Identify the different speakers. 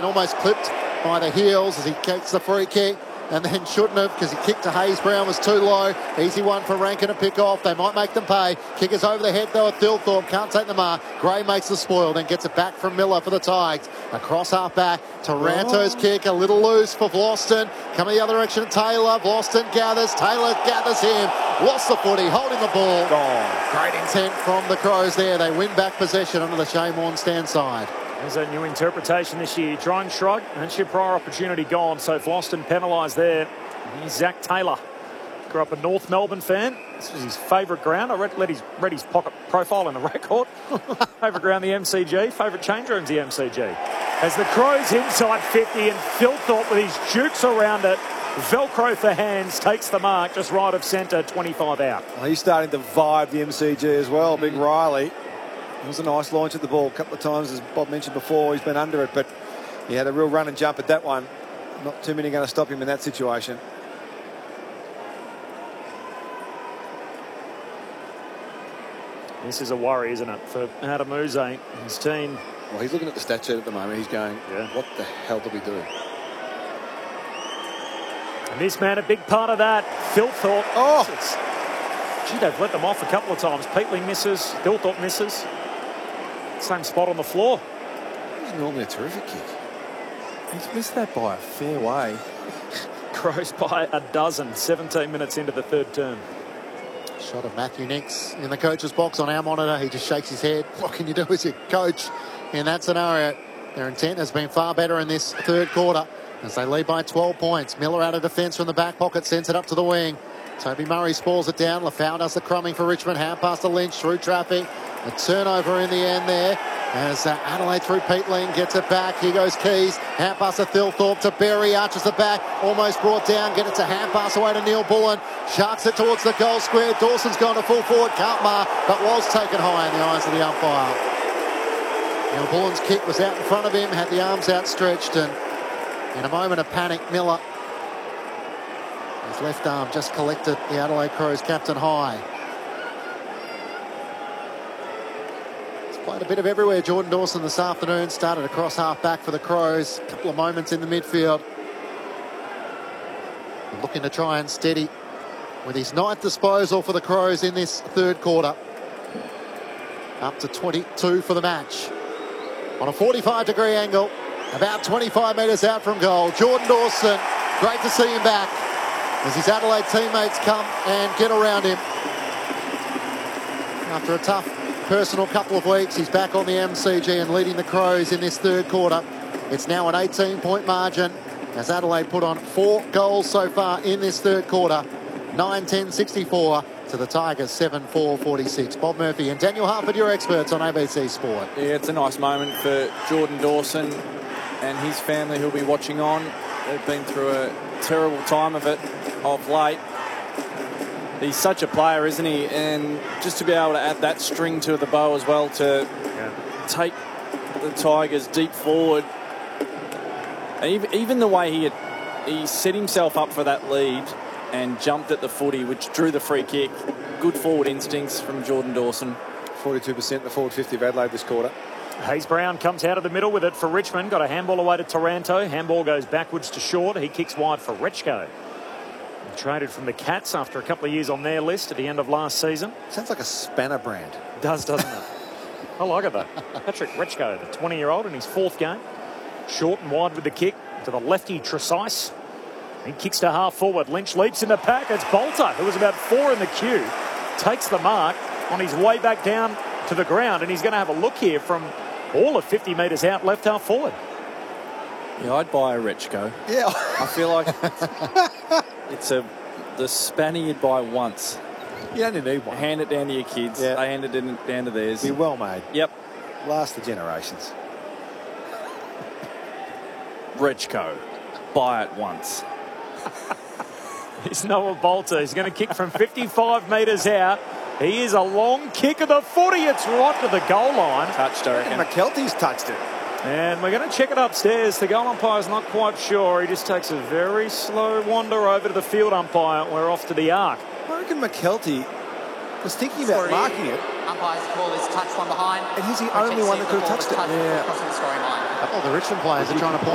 Speaker 1: and almost clipped by the heels as he kicks the free kick. And then shouldn't have, because he kicked to Hayes Brown, was too low. Easy one for Rankin to pick off. They might make them pay. Kickers over the head though at Thilthorpe. Can't take the mark. Gray makes the spoil, then gets it back from Miller for the Tigers. Across half back. Taranto's kick, a little loose for Vlauston. Coming the other direction, Taylor. Vlauston gathers. Taylor gathers him. Lost the footy, holding the ball.
Speaker 2: Gone.
Speaker 1: Great intent from the Crows there. They win back possession under the Shane Warne stand side.
Speaker 3: There's a new interpretation this year. Try and shrug. That's your prior opportunity gone. So Vlauston penalised there. Here's Zach Taylor. Grew up a North Melbourne fan. This was his favourite ground. I read his pocket profile in the record. Favourite ground, the MCG. Favourite change room's the MCG. As the Crows inside 50 and Thilthorpe with his jukes around it. Velcro for hands, takes the mark just right of centre, 25 out.
Speaker 2: Well, he's starting to vibe the MCG as well, Big Riley. It was a nice launch at the ball a couple of times, as Bob mentioned before. He's been under it, but he had a real run and jump at that one. Not too many going to stop him in that situation.
Speaker 3: This is a worry, isn't it, for Adam Uze and his team.
Speaker 4: Well, he's looking at the stat sheet at the moment. He's going, what the hell did we do?
Speaker 3: And this man, a big part of that. Thilthorpe. Gee, they've let them off a couple of times. Peatling misses. Thilthorpe misses. Same spot on the floor.
Speaker 4: It's normally a terrific kick.
Speaker 2: He's missed that by a fair way.
Speaker 3: Crows by a dozen, 17 minutes into the third term.
Speaker 1: Shot of Matthew Nicks in the coach's box on our monitor. He just shakes his head. What can you do as your coach in that scenario? Their intent has been far better in this third quarter as they lead by 12 points. Miller out of defence from the back pocket, sends it up to the wing. Toby Murray spoils it down. Lafau does the crumbing for Richmond. Hand pass to Lynch through traffic. A turnover in the end there as Adelaide through Peatling gets it back. Here goes Keys. Hand pass to Thilthorpe to Berry. Arches the back. Almost brought down. Get it to hand pass away to Neil Bullen. Sharks it towards the goal square. Dawson's gone to full forward. Can't mark, but was taken high in the eyes of the umpire. Neil Bullen's kick was out in front of him. Had the arms outstretched, and in a moment of panic, Miller, his left arm just collected the Adelaide Crows captain high. He's played a bit of everywhere, Jordan Dawson, this afternoon. Started across half back for the Crows. A couple of moments in the midfield. Looking to try and steady with his 9th disposal for the Crows in this third quarter. Up to 22 for the match. On a 45-degree angle, about 25 metres out from goal. Jordan Dawson, great to see him back as his Adelaide teammates come and get around him. After a tough personal couple of weeks, he's back on the MCG and leading the Crows in this third quarter. It's now an 18-point margin as Adelaide put on 4 goals so far in this third quarter. 9-10-64 to the Tigers, 7-4-46. Bob Murphy and Daniel Harford, your experts on ABC Sport.
Speaker 5: Yeah, it's a nice moment for Jordan Dawson and his family who'll be watching on. They've been through a terrible time of it of late. He's such a player, isn't he? And just to be able to add that string to the bow as well to take the Tigers deep forward. And even the way he set himself up for that lead and jumped at the footy, which drew the free kick. Good forward instincts from Jordan Dawson.
Speaker 2: 42% the forward 50 of Adelaide this quarter.
Speaker 3: Hayes Brown comes out of the middle with it for Richmond. Got a handball away to Taranto. Handball goes backwards to Short. He kicks wide for Rechko. Traded from the Cats after a couple of years on their list at the end of last season.
Speaker 2: Sounds like a spanner brand.
Speaker 3: Does, doesn't it? I like it though. Patrick Rechko, the 20-year-old in his 4th game. Short and wide with the kick to the lefty Tresice. He kicks to half forward. Lynch leaps in the pack. It's Bolter, who was about 4 in the queue. Takes the mark on his way back down to the ground, and he's going to have a look here from all of 50 metres out, left half forward.
Speaker 5: Yeah, I'd buy a Rechko.
Speaker 2: Yeah.
Speaker 5: I feel like it's the spanner you'd buy once.
Speaker 2: You only need one.
Speaker 5: Hand it down to your kids.
Speaker 2: Yeah.
Speaker 5: They hand it down to theirs.
Speaker 2: Be well made.
Speaker 5: Yep.
Speaker 2: Last the generations.
Speaker 5: Rechko. Buy it once.
Speaker 3: It's Noah Bolter. He's going to kick from 55 metres out. He is a long kick of the footy. It's right to the goal line.
Speaker 5: Touched, I reckon.
Speaker 2: McKelty's touched it.
Speaker 3: And we're going to check it upstairs. The goal umpire's not quite sure. He just takes a very slow wander over to the field umpire. We're off to the arc.
Speaker 2: I reckon McKelty was thinking about marking it.
Speaker 6: Umpire's call is touch one behind.
Speaker 2: And he's the only one that could have touched it.
Speaker 6: Yeah. Crossing the scoring line.
Speaker 1: A couple of the Richmond players are trying to point